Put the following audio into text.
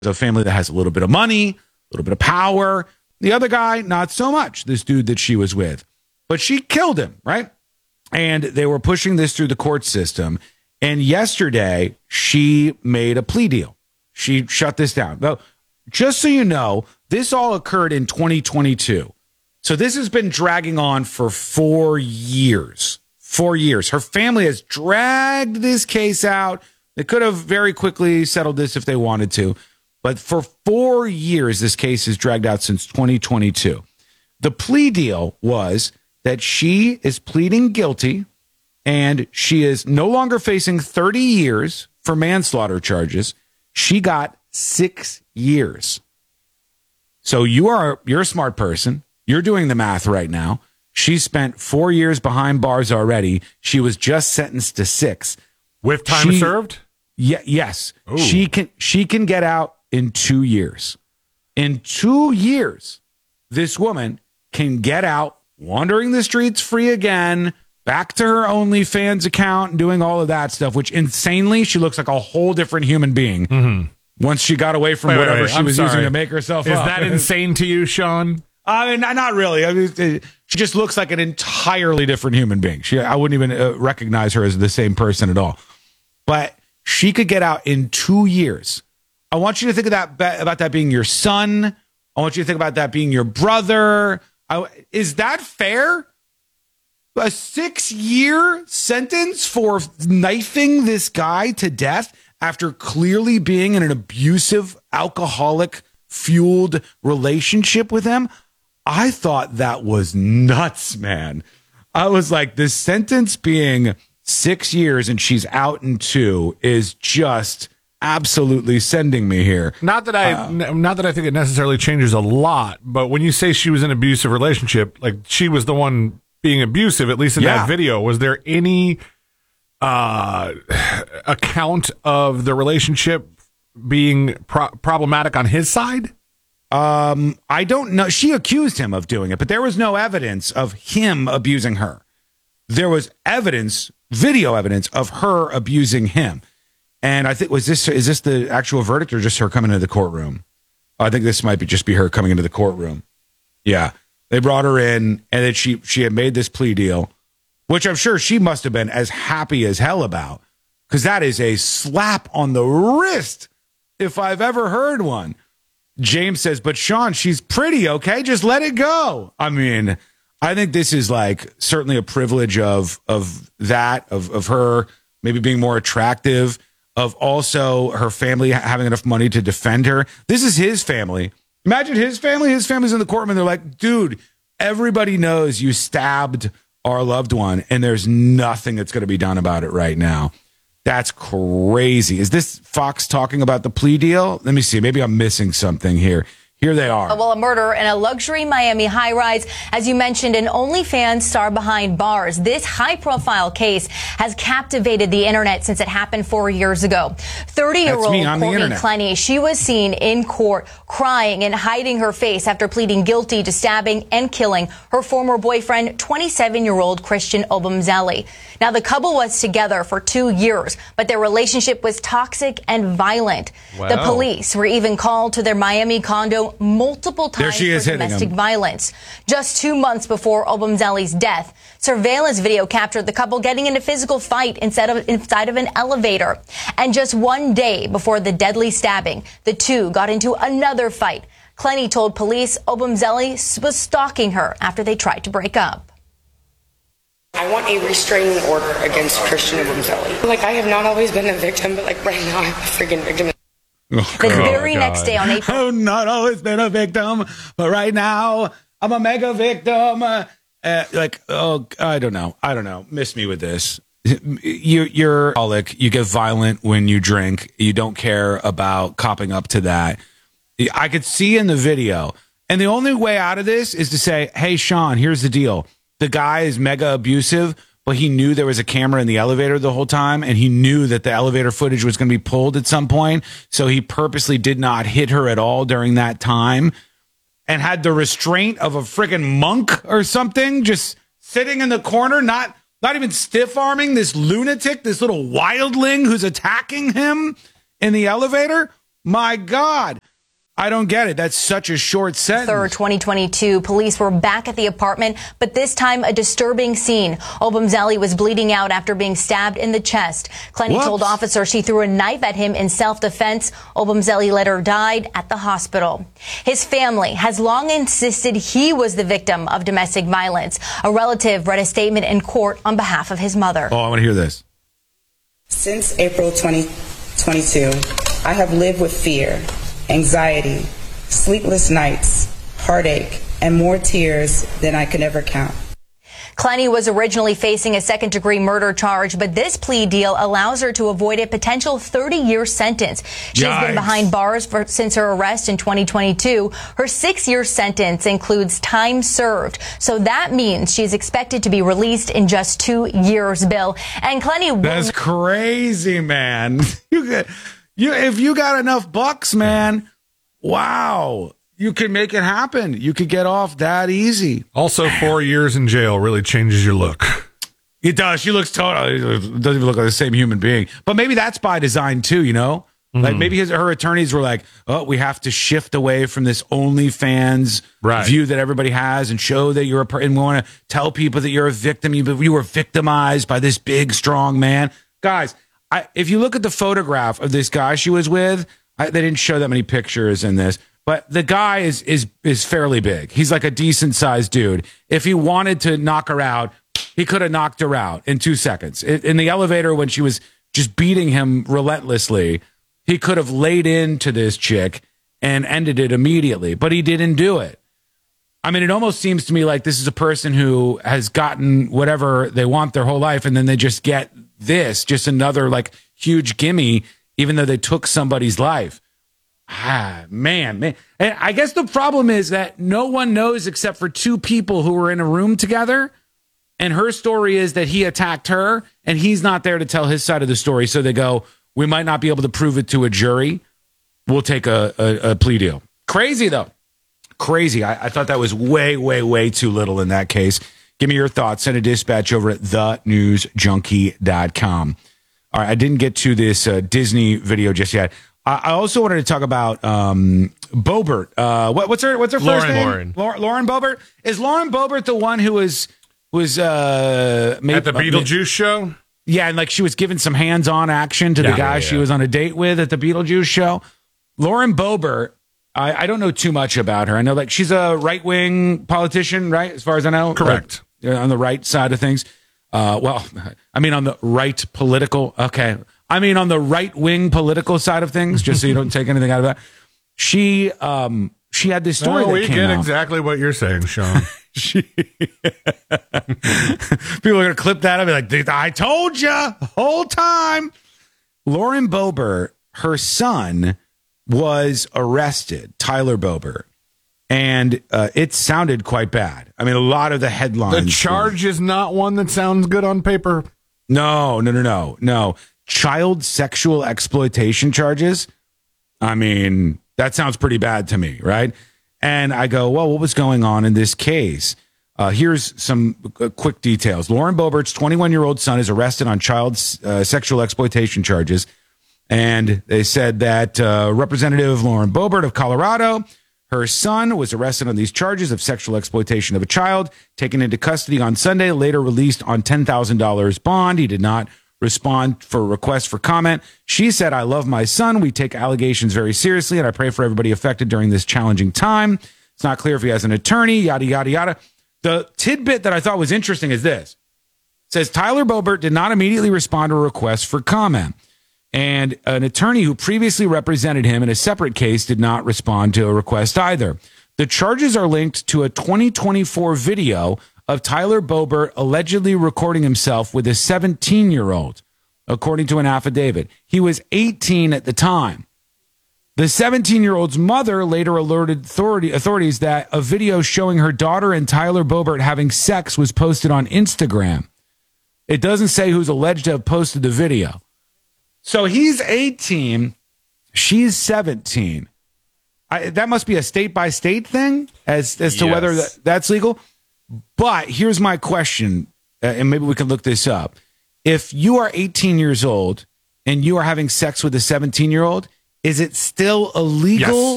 a family that has a little bit of money, a little bit of power. The other guy, not so much, this dude that she was with. But she killed him, right? And they were pushing this through the court system. And yesterday, she made a plea deal. She shut this down. Now, just so you know, this all occurred in 2022. So this has been dragging on for 4 years. 4 years. Her family has dragged this case out. They could have very quickly settled this if they wanted to. But for 4 years, this case has dragged out since 2022. The plea deal was that she is pleading guilty and she is no longer facing 30 years for manslaughter charges. She got 6 years. So you're a smart person. You're doing the math right now. She spent 4 years behind bars already. She was just sentenced to 6. With time served? Yes. Ooh. She can get out in 2 years. In 2 years, this woman can get out, wandering the streets free again, back to her OnlyFans account, doing all of that stuff, which insanely, she looks like a whole different human being once she got away from whatever she was using to make herself up. Is that insane to you, Sean? I mean, not really. I mean, she just looks like an entirely different human being. I wouldn't even recognize her as the same person at all. But she could get out in 2 years. I want you to think of about that being your son. I want you to think about that being your brother. Is that fair? A 6-year sentence for knifing this guy to death after clearly being in an abusive, alcoholic-fueled relationship with him? I thought that was nuts, man. I was like, this sentence being 6 years and she's out in 2 is just absolutely sending me here. Not that I think it necessarily changes a lot, but when you say she was in an abusive relationship, like she was the one being abusive, at least in that video, was there any account of the relationship being problematic on his side? I don't know. She accused him of doing it, but there was no evidence of him abusing her. There was evidence, video evidence of her abusing him. And I think, is this the actual verdict or just her coming into the courtroom? I think this might just be her coming into the courtroom. Yeah. They brought her in and then she had made this plea deal, which I'm sure she must have been as happy as hell about, because that is a slap on the wrist if I've ever heard one. James says, but Sean, she's pretty, okay? Just let it go. I mean, I think this is like certainly a privilege of her maybe being more attractive, of also her family having enough money to defend her. This is his family. Imagine his family. His family's in the courtroom and they're like, dude, everybody knows you stabbed our loved one and there's nothing that's going to be done about it right now. That's crazy. Is this Fox talking about the plea deal? Let me see. Maybe I'm missing something here. Here they are. Well, a murder in a luxury Miami high-rise. As you mentioned, an OnlyFans star behind bars. This high-profile case has captivated the internet since it happened 4 years ago. 30-year-old Courtney Clenny, she was seen in court crying and hiding her face after pleading guilty to stabbing and killing her former boyfriend, 27-year-old Christian Obumzeli. Now, the couple was together for 2 years, but their relationship was toxic and violent. Wow. The police were even called to their Miami condo multiple times for domestic violence. Just 2 months before Obumzeli's death, surveillance video captured the couple getting in a physical fight inside of an elevator. And just 1 day before the deadly stabbing, the two got into another fight. Clenny told police Obumzeli was stalking her after they tried to break up. I want a restraining order against Christian Obumzeli. Like, I have not always been a victim, but like right now I'm a freaking victim. The very next day on April. I've not always been a victim, but right now I'm a mega victim. I don't know. Miss me with this. You're alcoholic. You get violent when you drink. You don't care about copping up to that. I could see in the video. And the only way out of this is to say, hey, Sean, here's the deal. The guy is mega abusive, but he knew there was a camera in the elevator the whole time, and he knew that the elevator footage was going to be pulled at some point, so he purposely did not hit her at all during that time and had the restraint of a friggin' monk or something, just sitting in the corner, not even stiff-arming this lunatic, this little wildling who's attacking him in the elevator. My God. I don't get it. That's such a short sentence. 3rd, 2022, police were back at the apartment, but this time a disturbing scene. Obumzeli was bleeding out after being stabbed in the chest. Clenny told officers she threw a knife at him in self-defense. Obumzeli later died at the hospital. His family has long insisted he was the victim of domestic violence. A relative read a statement in court on behalf of his mother. Oh, I want to hear this. Since April 2022, I have lived with fear, anxiety, sleepless nights, heartache, and more tears than I could ever count. Clenny was originally facing a second-degree murder charge, but this plea deal allows her to avoid a potential 30-year sentence. She's been behind bars since her arrest in 2022. Her 6-year sentence includes time served, so that means she's expected to be released in just 2 years, Bill. And Clenny... That's crazy, man. If you got enough bucks, man, wow, you could make it happen. You could get off that easy. Also, 4 years in jail really changes your look. It does. She looks totally, doesn't even look like the same human being. But maybe that's by design too, you know? Like maybe her attorneys were like, oh, we have to shift away from this OnlyFans view that everybody has and show that you're and we want to tell people that you're a victim. You were victimized by this big, strong man. Guys, if you look at the photograph of this guy she was with, they didn't show that many pictures in this, but the guy is fairly big. He's like a decent sized dude. If he wanted to knock her out, he could have knocked her out in 2 seconds. In the elevator when she was just beating him relentlessly, he could have laid into this chick and ended it immediately, but he didn't do it. I mean, it almost seems to me like this is a person who has gotten whatever they want their whole life, and then they just get this, just another like huge gimme, even though they took somebody's life. Man. And I guess the problem is that no one knows except for 2 people who were in a room together. And her story is that he attacked her and he's not there to tell his side of the story. So they go, we might not be able to prove it to a jury. We'll take a plea deal. Crazy, though. Crazy. I thought that was way, way, way too little in that case. Give me your thoughts. Send a dispatch over at thenewsjunkie.com. All right, I didn't get to this Disney video just yet. I also wanted to talk about Boebert. What's her first name? Lauren Boebert. Is Lauren Boebert the one who was at the Beetlejuice show? Yeah, and like she was giving some hands-on action to the guy she was on a date with at the Beetlejuice show. Lauren Boebert. I don't know too much about her. I know like she's a right-wing politician, right? As far as I know, correct. On the right side of things. Well, I mean on the right political. Okay, I mean on the right-wing political side of things. Just so you don't take anything out of that. She had this story. We get exactly what you're saying, Sean. People are gonna clip that and be like, "I told you the whole time." Lauren Boebert, her son, was arrested, Tyler Boebert, and it sounded quite bad. I mean, a lot of the headlines. The charge is not one that sounds good on paper. No. Child sexual exploitation charges. I mean, that sounds pretty bad to me, right? And I go, well, what was going on in this case? Here's some quick details. Lauren Boebert's 21-year-old son is arrested on child sexual exploitation charges. And they said that Representative Lauren Boebert of Colorado, her son, was arrested on these charges of sexual exploitation of a child, taken into custody on Sunday, later released on $10,000 bond. He did not respond for requests for comment. She said, I love my son. We take allegations very seriously, and I pray for everybody affected during this challenging time. It's not clear if he has an attorney, yada, yada, yada. The tidbit that I thought was interesting is this. It says Tyler Boebert did not immediately respond to a request for comment. And an attorney who previously represented him in a separate case did not respond to a request either. The charges are linked to a 2024 video of Tyler Boebert allegedly recording himself with a 17-year-old, according to an affidavit. He was 18 at the time. The 17-year-old's mother later alerted authorities that a video showing her daughter and Tyler Boebert having sex was posted on Instagram. It doesn't say who's alleged to have posted the video. So he's 18, she's 17. That must be a state-by-state thing as to whether that's legal. But here's my question, and maybe we can look this up. If you are 18 years old and you are having sex with a 17-year-old, is it still illegal? Yes.